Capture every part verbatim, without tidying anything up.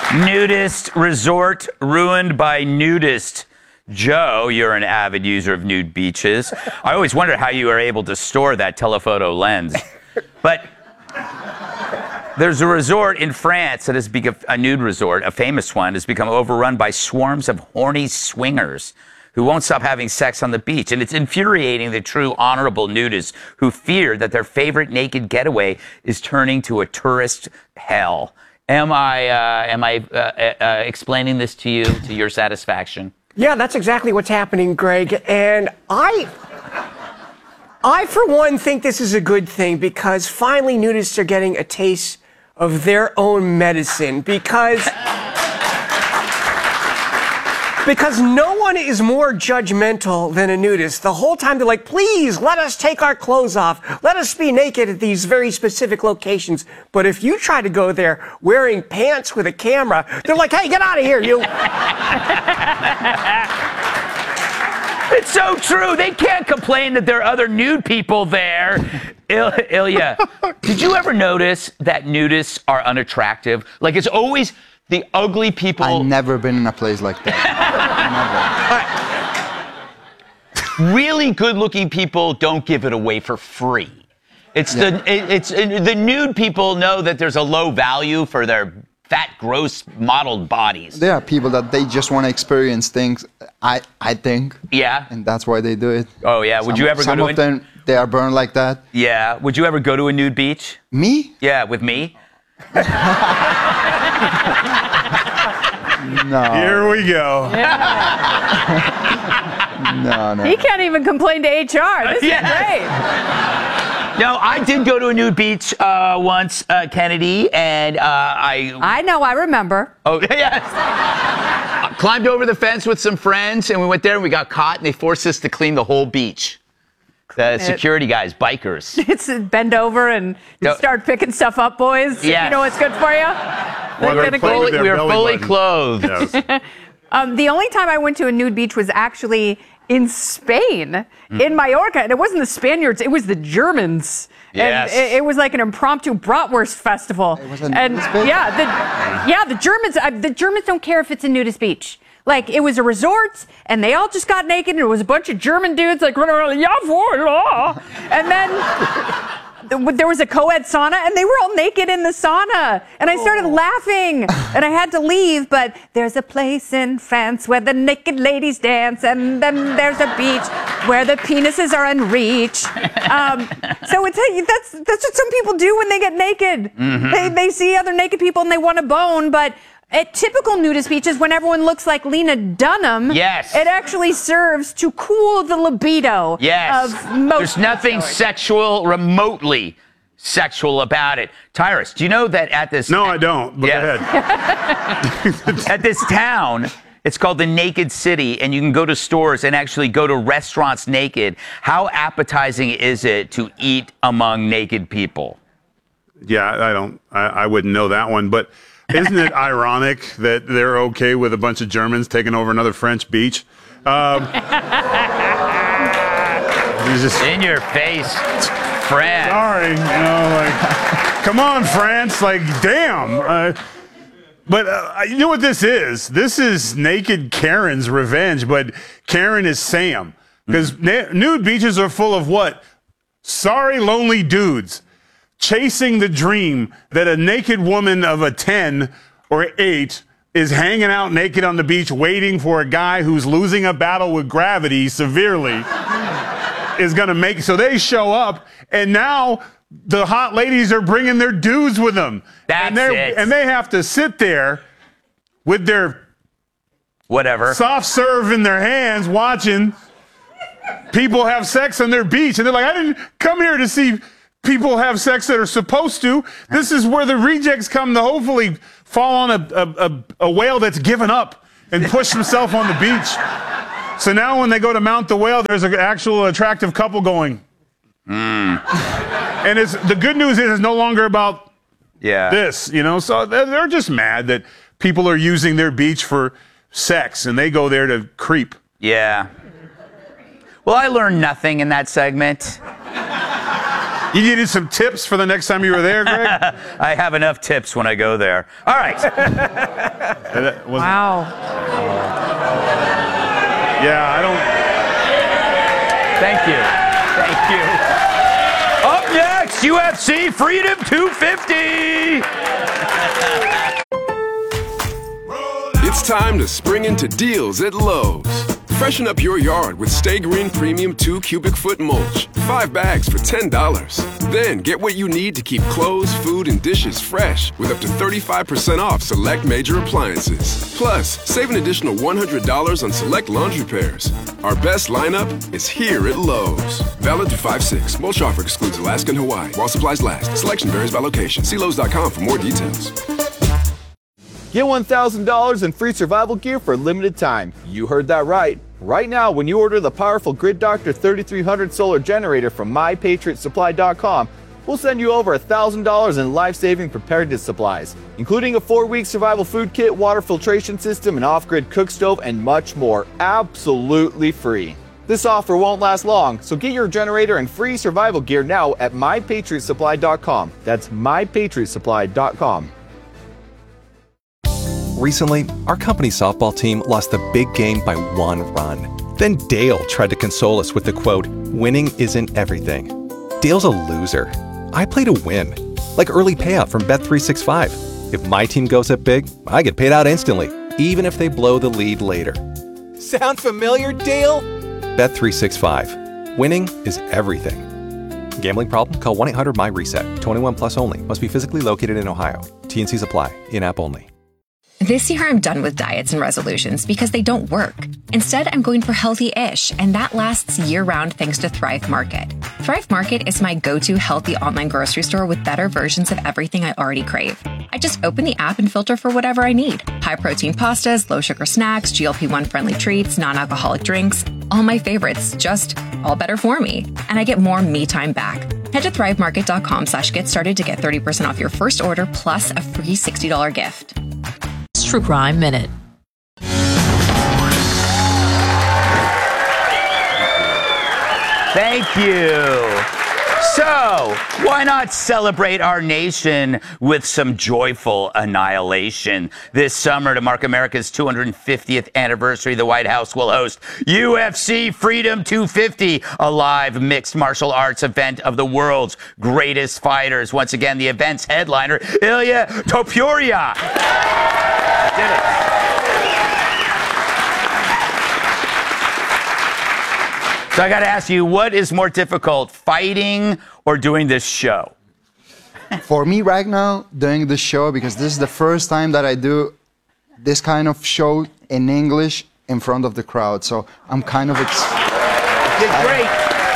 Nudist resort ruined by nudist. Joe, you're an avid user of nude beaches. I always wonder how you are able to store that telephoto lens. But there's a resort in France that has become a nude resort, a famous one, has become overrun by swarms of horny swingers who won't stop having sex on the beach. And it's infuriating the true honorable nudists who fear that their favorite naked getaway is turning to a tourist hell. Am I, uh, am I uh, uh, explaining this to you to your satisfaction? Yeah, that's exactly what's happening, Greg. And I, I, for one, think this is a good thing because finally nudists are getting a taste of their own medicine because... Because no one is more judgmental than a nudist. The whole time they're like, please, let us take our clothes off. Let us be naked at these very specific locations. But if you try to go there wearing pants with a camera, they're like, hey, get out of here, you. It's so true. They can't complain that there are other nude people there. Il- Ilya, did you ever notice that nudists are unattractive? Like, it's always... the ugly people... I've never been in a place like that. Never. Really good-looking people don't give it away for free. It's yeah. the it, it's it, the nude people know that there's a low value for their fat, gross, modeled bodies. There are people that they just want to experience things. I I think. Yeah. And that's why they do it. Oh yeah. Would some, you ever some go to? Some of them they are burned like that. Yeah. Would you ever go to a nude beach? Me? Yeah, with me. No. Here we go. no, no. He can't even complain to H R. This yes. is great. No, I did go to a nude beach uh, once, uh, Kennedy, and uh, I... I know, I remember. Oh, yes. I climbed over the fence with some friends, and we went there, and we got caught, and they forced us to clean the whole beach. The security guys, bikers. It's bend over and you start picking stuff up, boys. Yes. You know what's good for you? Well, We're fully, we were fully clothed. Yes. um, the only time I went to a nude beach was actually in Spain, mm. in Mallorca. And it wasn't the Spaniards, it was the Germans. Yes. And it, it was like an impromptu bratwurst festival. It was a and nudist beach? yeah, the, yeah, the Germans, uh, the Germans don't care if it's a nudist beach. Like, it was a resort, and they all just got naked, and it was a bunch of German dudes, like, running around, yeah, voila. And then there was a co-ed sauna, and they were all naked in the sauna. And I started oh. laughing, and I had to leave, but there's a place in France where the naked ladies dance, and then there's a beach where the penises are in reach. Um, so it's, that's, that's what some people do when they get naked. Mm-hmm. They, they see other naked people, and they want to bone, but... At typical nudist beaches, when everyone looks like Lena Dunham, yes. it actually serves to cool the libido yes. of most. There's nothing sexual, remotely sexual about it. Tyrus, do you know that at this... No, I don't, but yes. go ahead. At this town, it's called the Naked City, and you can go to stores and actually go to restaurants naked. How appetizing is it to eat among naked people? Yeah, I don't... I, I wouldn't know that one, but... Isn't it ironic that they're okay with a bunch of Germans taking over another French beach? Um, just, in your face, France. Sorry, you know, like, come on, France, like, damn. Uh, but uh, you know what this is? This is naked Karen's revenge, but Karen is Sam. Because mm-hmm. nude beaches are full of what? Sorry, lonely dudes. Chasing the dream that a naked woman of a ten or eight is hanging out naked on the beach waiting for a guy who's losing a battle with gravity severely is going to make... So they show up, and now the hot ladies are bringing their dudes with them. That's and it. And they have to sit there with their... Whatever. Soft serve in their hands watching people have sex on their beach. And they're like, I didn't come here to see... people have sex that are supposed to. This is where the rejects come to hopefully fall on a, a, a, a whale that's given up and push himself on the beach. So now when they go to mount the whale, there's an actual attractive couple going. Mm. And it's, the good news is it's no longer about yeah. this, you know. So they're, they're just mad that people are using their beach for sex, and they go there to creep. Yeah. Well, I learned nothing in that segment. You needed some tips for the next time you were there, Greg? I have enough tips when I go there. All right. Wow. Yeah, I don't. Thank you. Thank you. Up next, U F C Freedom two fifty. It's time to spring into deals at Lowe's. Freshen up your yard with Stay Green Premium two cubic foot mulch. Five bags for ten dollars. Then get what you need to keep clothes, food, and dishes fresh with up to thirty-five percent off select major appliances. Plus, save an additional one hundred dollars on select laundry pairs. Our best lineup is here at Lowe's. Valid through five six. Mulch offer excludes Alaska and Hawaii while supplies last. Selection varies by location. See Lowe's dot com for more details. Get one thousand dollars in free survival gear for a limited time. You heard that right. Right now, when you order the powerful Grid Doctor thirty-three hundred solar generator from my patriot supply dot com, we'll send you over one thousand dollars in life-saving preparedness supplies, including a four-week survival food kit, water filtration system, an off-grid cook stove, and much more, absolutely free. This offer won't last long, so get your generator and free survival gear now at my patriot supply dot com. That's my patriot supply dot com. Recently, our company softball team lost the big game by one run. Then Dale tried to console us with the quote, "Winning isn't everything." Dale's a loser. I play to win. Like early payout from Bet three sixty-five. If my team goes up big, I get paid out instantly, even if they blow the lead later. Sound familiar, Dale? Bet three sixty-five. Winning is everything. Gambling problem? Call one eight hundred M Y reset. twenty-one plus only. Must be physically located in Ohio. T N Cs apply. In-app only. This year, I'm done with diets and resolutions because they don't work. Instead, I'm going for healthy-ish, and that lasts year-round thanks to Thrive Market. Thrive Market is my go-to healthy online grocery store with better versions of everything I already crave. I just open the app and filter for whatever I need. High-protein pastas, low-sugar snacks, G L P one friendly treats, non-alcoholic drinks, all my favorites, just all better for me. And I get more me time back. Head to thrive market dot com slash get started to get thirty percent off your first order plus a free sixty dollars gift. True Crime Minute. Thank you. So, why not celebrate our nation with some joyful annihilation? This summer, to mark America's two hundred fiftieth anniversary, the White House will host U F C Freedom two fifty, a live mixed martial arts event of the world's greatest fighters. Once again, the event's headliner, Ilia Topuria. Did it. So I got to ask you, what is more difficult, fighting or doing this show? For me right now, doing this show, because this is the first time that I do this kind of show in English in front of the crowd. So I'm kind of ex- did great.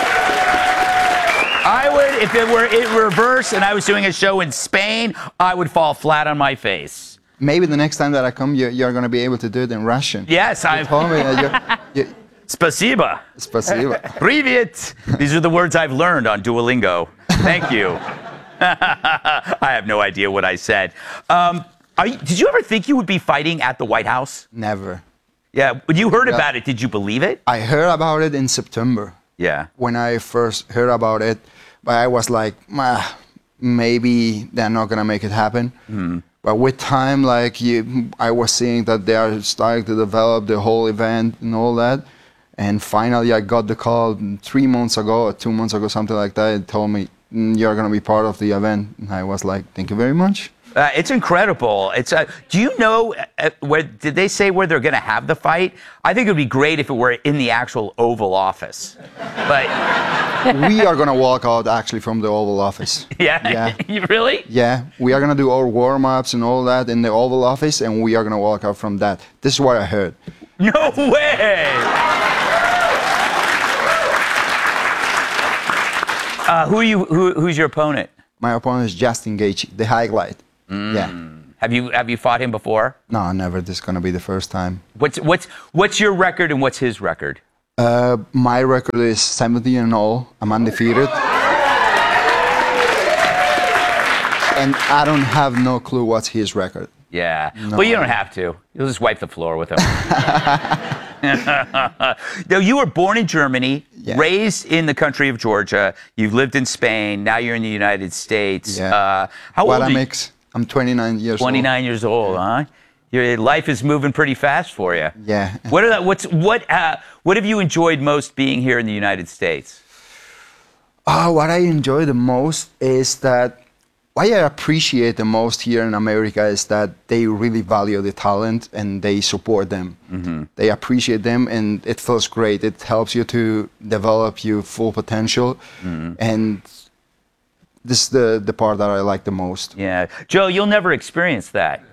I would, if it were in reverse and I was doing a show in Spain, I would fall flat on my face. Maybe the next time that I come, you're, you're going to be able to do it in Russian. Yes, I told me that you're, you're, Spasiba. Spasiba. Привет. These are the words I've learned on Duolingo. Thank you. I have no idea what I said. Um, are you, did you ever think you would be fighting at the White House? Never. Yeah, when you heard yeah. about it, did you believe it? I heard about it in September. Yeah. When I first heard about it, but I was like, ah, maybe they're not gonna make it happen. Mm. But with time, like you, I was seeing that they are starting to develop the whole event and all that. And finally, I got the call three months ago, or two months ago, something like that. It told me, mm, you're going to be part of the event. And I was like, thank you very much. Uh, it's incredible. It's. Uh, do you know, uh, where did they say where they're going to have the fight? I think it would be great if it were in the actual Oval Office. But we are going to walk out, actually, from the Oval Office. Yeah? Yeah. Really? Yeah. We are going to do our warm-ups and all that in the Oval Office, and we are going to walk out from that. This is what I heard. No way! Uh, who are you? Who, who's your opponent? My opponent is Justin Gaethje, the highlight. Mm. Yeah. Have you have you fought him before? No, never. This is gonna be the first time. What's what's what's your record and what's his record? Uh, my record is seventeen and all. I'm undefeated, and I don't have no clue what's his record. Yeah. No. Well, you don't have to. You'll just wipe the floor with him. Now, you were born in Germany, Yeah. raised in the country of Georgia. You've lived in Spain. Now you're in the United States. Yeah. Uh, how What old I are you? mix? I'm twenty-nine years twenty-nine years old, huh? Your life is moving pretty fast for you. old. Yeah. What are that? What's what? Uh, what have you enjoyed most being here in the United States? Oh, what I enjoy the most is that what I appreciate the most here in America is that they really value the talent and they support them. Mm-hmm. They appreciate them, and it feels great. It helps you to develop your full potential, Mm-hmm. and this is the, the part that I like the most. Yeah, Joe, you'll never experience that.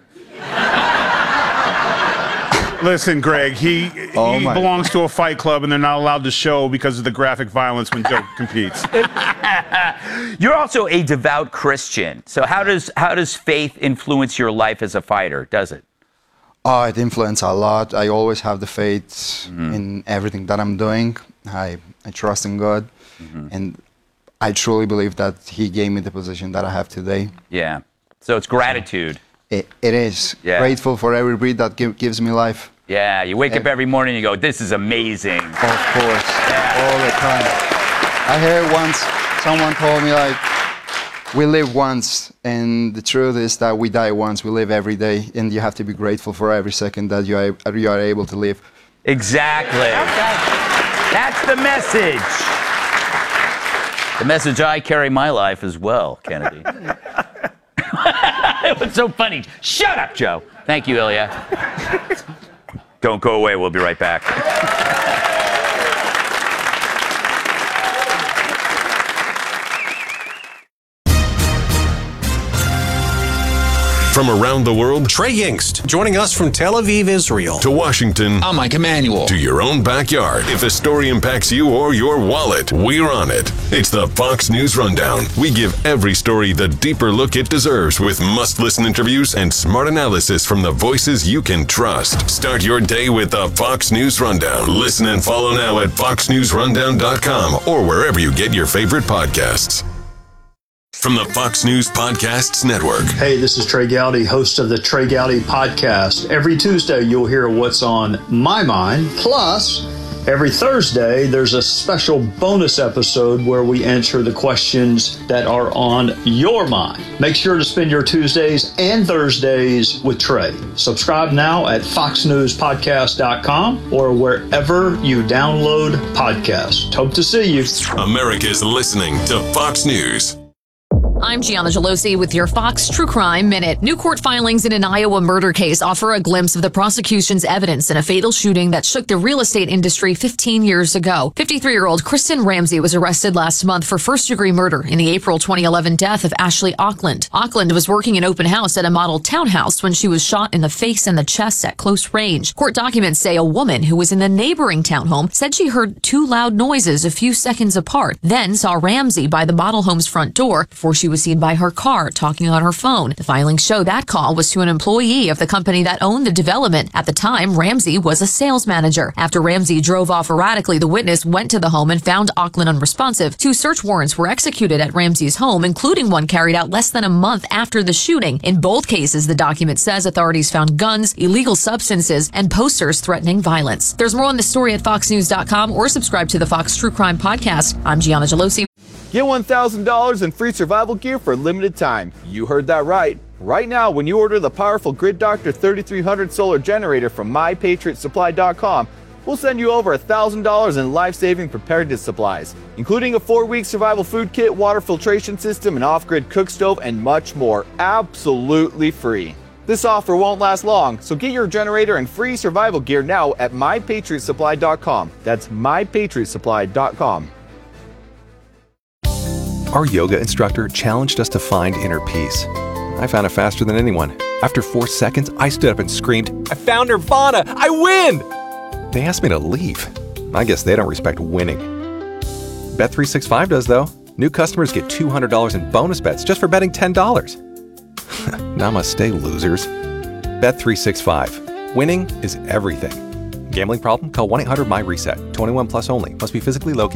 Listen, Greg, he Oh he my. belongs to a fight club, and they're not allowed to show because of the graphic violence when Joe competes. You're also a devout Christian. So how does how does faith influence your life as a fighter? Does it? Oh, it influences a lot. I always have the faith Mm-hmm. in everything that I'm doing. I, I trust in God, Mm-hmm. and I truly believe that He gave me the position that I have today. Yeah. So it's gratitude. It, it is. Yeah. Grateful for every breath that give, gives me life. Yeah. You wake up Yeah. every morning and you go, "This is amazing." Of course. All the time. I heard once someone told me, like, we live once, and the truth is that we die once. We live every day, and you have to be grateful for every second that you are, you are able to live. Exactly. That's the message. The message I carry my life as well, Kennedy. It was so funny. Shut up, Joe. Thank you, Ilya. Don't go away. We'll be right back. From around the world Trey Yingst, joining us from Tel Aviv, Israel. to Washington I'm Mike Emanuel. to your own backyard. If a story impacts you or your wallet, we're on it. It's the Fox News Rundown. We give every story the deeper look it deserves with must-listen interviews and smart analysis from the voices you can trust. Start your day with the Fox News Rundown. Listen and follow now at fox news rundown dot com or wherever you get your favorite podcasts. From the Fox News Podcasts Network. Hey, this is Trey Gowdy, host of the Trey Gowdy Podcast. Every Tuesday, you'll hear what's on my mind. Plus, every Thursday, there's a special bonus episode where we answer the questions that are on your mind. Make sure to spend your Tuesdays and Thursdays with Trey. Subscribe now at fox news podcast dot com or wherever you download podcasts. Hope to see you. America's listening to Fox News. I'm Gianna Gelosi with your Fox True Crime Minute. New court filings in an Iowa murder case offer a glimpse of the prosecution's evidence in a fatal shooting that shook the real estate industry fifteen years ago. fifty-three-year-old Kristen Ramsey was arrested last month for first-degree murder in the April twenty eleven death of Ashley Auckland. Auckland was working an open house at a model townhouse when she was shot in the face and the chest at close range. Court documents say a woman who was in the neighboring townhome said she heard two loud noises a few seconds apart, then saw Ramsey by the model home's front door before she was seen by her car talking on her phone. The filings show that call was to an employee of the company that owned the development. At the time, Ramsey was a sales manager. After Ramsey drove off erratically, the witness went to the home and found Auckland unresponsive. Two search warrants were executed at Ramsey's home, including one carried out less than a month after the shooting. In both cases, the document says authorities found guns, illegal substances, and posters threatening violence. There's more on this story at fox news dot com or subscribe to the Fox True Crime Podcast. I'm Gianna Gelosi. Get one thousand dollars in free survival gear for a limited time. You heard that right. Right now, when you order the powerful Grid Doctor thirty-three hundred solar generator from my patriot supply dot com, we'll send you over one thousand dollars in life-saving preparedness supplies, including a four-week survival food kit, water filtration system, an off-grid cook stove, and much more, absolutely free. This offer won't last long, so get your generator and free survival gear now at my patriot supply dot com. That's my patriot supply dot com. Our yoga instructor challenged us to find inner peace. I found it faster than anyone. After four seconds, I stood up and screamed, "I found Nirvana! I win!" They asked me to leave. I guess they don't respect winning. Bet three sixty-five does, though. New customers get two hundred dollars in bonus bets just for betting ten dollars. Namaste, losers. Bet three sixty-five. Winning is everything. Gambling problem? Call one eight hundred M Y RESET. twenty-one plus only. Must be physically located.